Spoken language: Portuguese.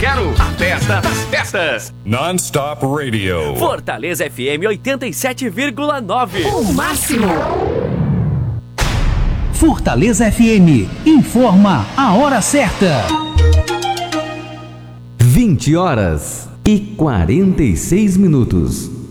quero a festa das festas. Non-Stop Radio. Fortaleza FM 87,9. O máximo. Fortaleza FM informa a hora certa. 20 horas e 46 minutos.